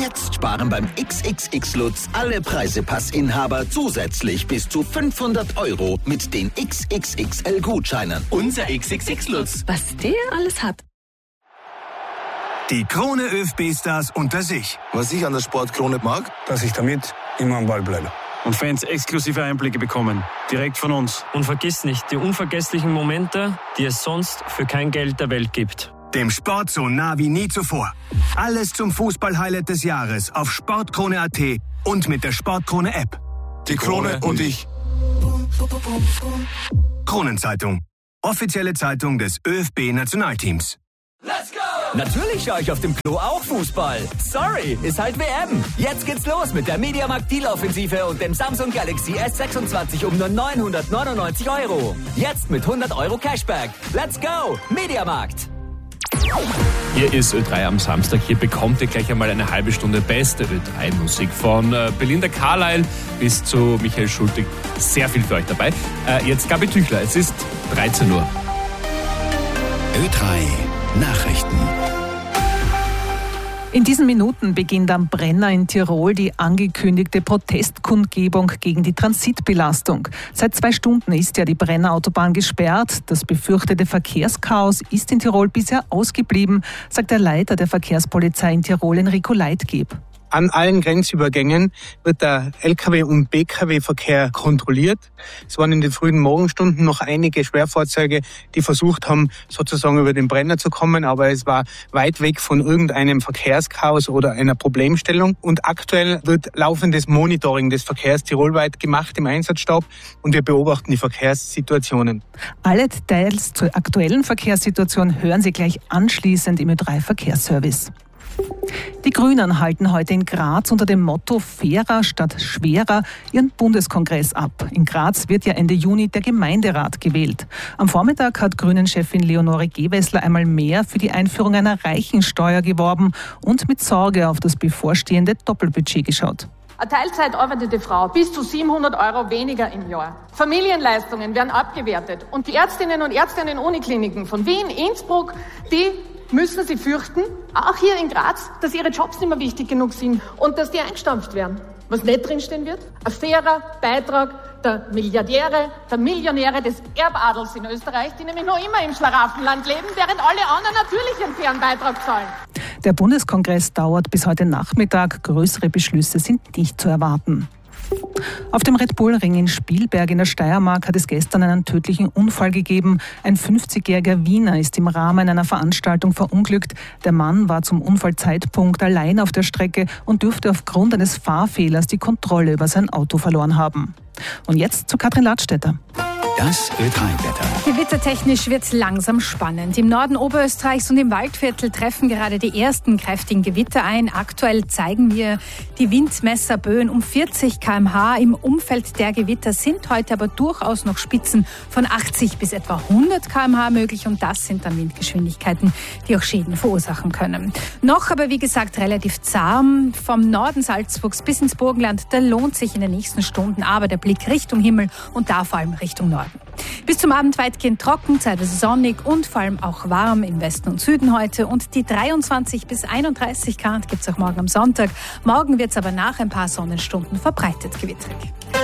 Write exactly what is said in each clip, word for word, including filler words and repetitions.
Jetzt sparen beim X X X Lutz alle Preisepass-Inhaber zusätzlich bis zu fünfhundert Euro mit den X X X L-Gutscheinen. Unser X X X Lutz. Was der alles hat. Die Krone ÖFB-Stars unter sich. Was ich an der Sportkrone mag, dass ich damit immer am Ball bleibe. Und Fans exklusive Einblicke bekommen. Direkt von uns. Und vergiss nicht, die unvergesslichen Momente, die es sonst für kein Geld der Welt gibt. Dem Sport so nah wie nie zuvor. Alles zum Fußball-Highlight des Jahres auf sportkrone punkt at und mit der Sportkrone-App. Die Krone und ich. Kronenzeitung. Offizielle Zeitung des ÖFB-Nationalteams. Let's go! Natürlich schaue ich auf dem Klo auch Fußball. Sorry, ist halt W M. Jetzt geht's los mit der Mediamarkt Deal-Offensive und dem Samsung Galaxy S sechsundzwanzig um nur neunhundertneunundneunzig Euro. Jetzt mit hundert Euro Cashback. Let's go, Mediamarkt. Hier ist Ö drei am Samstag. Hier bekommt ihr gleich einmal eine halbe Stunde beste Ö drei Musik. Von äh, Belinda Carlisle bis zu Michael Schulte. Sehr viel für euch dabei. Äh, jetzt Gabi Tüchler. Es ist dreizehn Uhr. Ö drei Nachrichten. In diesen Minuten beginnt am Brenner in Tirol die angekündigte Protestkundgebung gegen die Transitbelastung. Seit zwei Stunden ist ja die Brenner Autobahn gesperrt. Das befürchtete Verkehrschaos ist in Tirol bisher ausgeblieben, sagt der Leiter der Verkehrspolizei in Tirol, Enrico Leitgeb. An allen Grenzübergängen wird der L K W- und B K W-Verkehr kontrolliert. Es waren in den frühen Morgenstunden noch einige Schwerfahrzeuge, die versucht haben, sozusagen über den Brenner zu kommen, aber es war weit weg von irgendeinem Verkehrschaos oder einer Problemstellung. Und aktuell wird laufendes Monitoring des Verkehrs tirolweit gemacht im Einsatzstab und wir beobachten die Verkehrssituationen. Alle Details zur aktuellen Verkehrssituation hören Sie gleich anschließend im Ö drei Verkehrsservice. Die Grünen halten heute in Graz unter dem Motto Fairer statt schwerer ihren Bundeskongress ab. In Graz wird ja Ende Juni der Gemeinderat gewählt. Am Vormittag hat Grünen-Chefin Leonore Gewessler einmal mehr für die Einführung einer Reichensteuer geworben und mit Sorge auf das bevorstehende Doppelbudget geschaut. Eine Teilzeit arbeitende Frau bis zu siebenhundert Euro weniger im Jahr. Familienleistungen werden abgewertet. Und die Ärztinnen und Ärzte in den Unikliniken von Wien, Innsbruck, die müssen sie fürchten, auch hier in Graz, dass ihre Jobs nicht mehr wichtig genug sind und dass die eingestampft werden. Was nicht drinstehen wird? Ein fairer Beitrag der Milliardäre, der Millionäre des Erbadels in Österreich, die nämlich noch immer im Schlaraffenland leben, während alle anderen natürlich einen fairen Beitrag zahlen. Der Bundeskongress dauert bis heute Nachmittag. Größere Beschlüsse sind nicht zu erwarten. Auf dem Red Bull Ring in Spielberg in der Steiermark hat es gestern einen tödlichen Unfall gegeben. Ein fünfzigjähriger Wiener ist im Rahmen einer Veranstaltung verunglückt. Der Mann war zum Unfallzeitpunkt allein auf der Strecke und dürfte aufgrund eines Fahrfehlers die Kontrolle über sein Auto verloren haben. Und jetzt zu Katrin Ladstätter. Das Ö drei Wetter. Gewittertechnisch wird es langsam spannend. Im Norden Oberösterreichs und im Waldviertel treffen gerade die ersten kräftigen Gewitter ein. Aktuell zeigen wir die Windmesserböen um vierzig Kilometer pro Stunde. Im Umfeld der Gewitter sind heute aber durchaus noch Spitzen von achtzig bis etwa hundert Kilometer pro Stunde möglich. Und das sind dann Windgeschwindigkeiten, die auch Schäden verursachen können. Noch aber, wie gesagt, relativ zahm. Vom Norden Salzburgs bis ins Burgenland, da lohnt sich in den nächsten Stunden aber der Blick Richtung Himmel und da vor allem Richtung Norden. Bis zum Abend weitgehend trocken, zeitweise sonnig und vor allem auch warm im Westen und Süden heute. Und die dreiundzwanzig bis einunddreißig Grad gibt es auch morgen am Sonntag. Morgen wird es aber nach ein paar Sonnenstunden verbreitet gewitterig.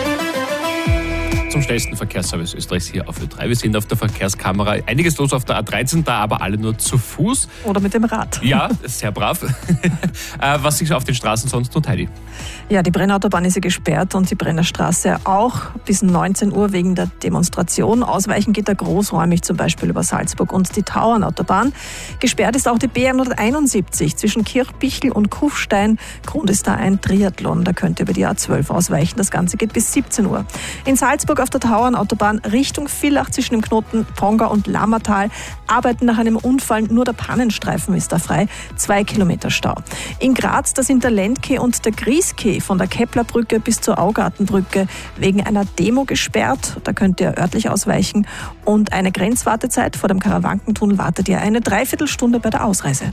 Zum schnellsten Verkehrsservice Österreichs hier auf Ö drei. Wir sind auf der Verkehrskamera. Einiges los auf der A dreizehn, da aber alle nur zu Fuß. Oder mit dem Rad. Ja, sehr brav. Was sich auf den Straßen sonst tut, Heidi? Ja, die Brennautobahn ist ja gesperrt und die Brennerstraße auch bis neunzehn Uhr wegen der Demonstration. Ausweichen geht da großräumig, zum Beispiel über Salzburg und die Tauernautobahn. Gesperrt ist auch die B hunderteinundsiebzig zwischen Kirchbichl und Kufstein. Grund ist da ein Triathlon. Da könnt ihr über die A zwölf ausweichen. Das Ganze geht bis siebzehn Uhr. In Salzburg auf der Tauernautobahn Richtung Villach zwischen dem Knoten Ponga und Lammertal arbeiten nach einem Unfall. Nur der Pannenstreifen ist da frei. Zwei Kilometer Stau. In Graz, da sind der Lendke und der Grieske von der Keplerbrücke bis zur Augartenbrücke wegen einer Demo gesperrt. Da könnt ihr örtlich ausweichen. Und eine Grenzwartezeit vor dem Karawankentunnel wartet ihr eine Dreiviertelstunde bei der Ausreise.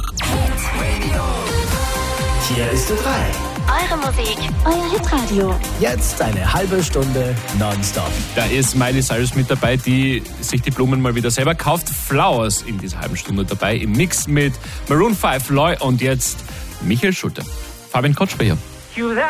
Hier ist Ö drei. Eure Musik, euer Hitradio. Jetzt eine halbe Stunde nonstop. Da ist Miley Cyrus mit dabei, die sich die Blumen mal wieder selber kauft. Flowers in dieser halben Stunde dabei im Mix mit Maroon fünf, Loy und jetzt Michael Schulte. Fabian Kotschber hier.